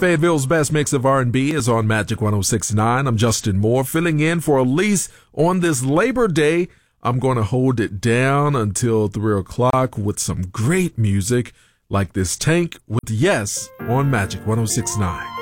Fayetteville's best mix of R&B is on Magic 106.9. I'm Justin Moore, filling in for Elise on this Labor Day. I'm going to hold it down until 3 o'clock with some great music like this Tank with Yes on Magic 106.9.